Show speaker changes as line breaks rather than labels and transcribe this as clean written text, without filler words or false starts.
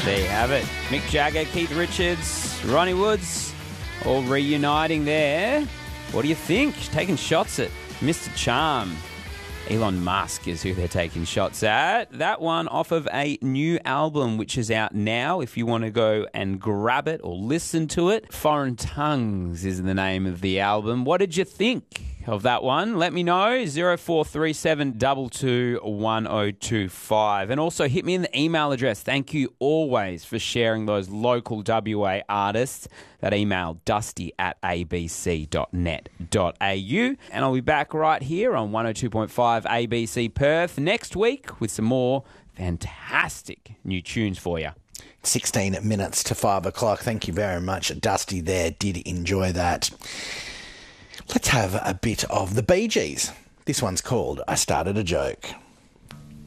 There you have it. Mick Jagger, Keith Richards, Ronnie Woods, all reuniting there. What do you think? Taking shots at Mr. Charm. Elon Musk is who they're taking shots at. That one off of a new album which is out now if you want to go and grab it or listen to it. Foreign Tongues is the name of the album. What did you think of that one? Let me know. 0437 22 1025. And also hit me in the email address. Thank you always for sharing those local WA artists. That email, dusty@abc.net.au. And I'll be back right here on 102.5 ABC Perth next week with some more fantastic new tunes for you.
16 minutes to 5 o'clock. Thank you very much, Dusty there. Did enjoy that. Let's have a bit of the Bee Gees. This one's called I Started a Joke.